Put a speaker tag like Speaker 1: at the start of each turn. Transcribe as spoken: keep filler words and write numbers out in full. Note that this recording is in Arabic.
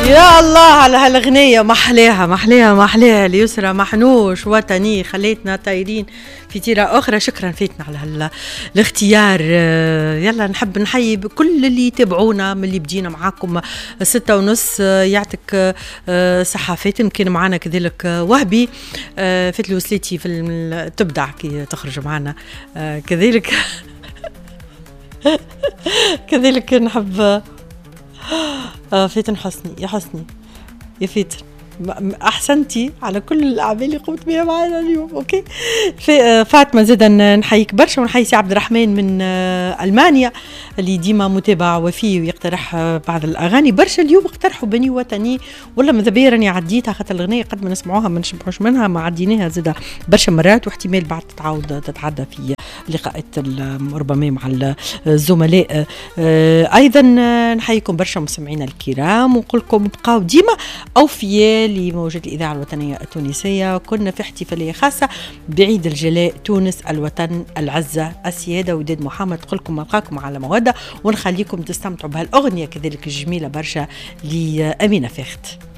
Speaker 1: يا الله على هالغنية، محليها محليها محليها ليسرى محنوش وطني، خليتنا طايرين في تيرة أخرى. شكرا فيتنا على هال... الاختيار. يلا نحب نحيي بكل اللي يتابعونا من اللي بدينا معاكم ستة ونص. يعطيك صحة فاتن، كان معنا كذلك وهبي فات الوسليتي في تبدع كي تخرج معنا كذلك. كذلك نحب فاتن حسني. يا حسني يا فاتن، احسنتي على كل الاعمال اللي قمت بها معنا اليوم. اوكي فاطمه زادا نحييك برشا، ونحيي سي عبد الرحمن من المانيا اللي ديما متابع وفي ويقترح بعض الاغاني برشا. اليوم اقترحوا بني وطني، ولا ماذا بيا راني عديتها خاطر الاغنيه قد ما نسمعوها ما نشبعوش منها، ما عديناها زادا برشا مرات، واحتمال بعد تتعاود تتعدى في لقاءات ربما مع الزملاء. ايضا نحييكم برشا مستمعينا الكرام، ونقول لكم بقاو ديما اوفياء لموجة الإذاعة الوطنية التونسية. كنا في احتفالية خاصة بعيد الجلاء، تونس الوطن العزة السيادة. وداد محمد تقول لكم نلقاكم على مودة، ونخليكم تستمتعوا بهالأغنية كذلك الجميلة برشا لأمينة فاخت.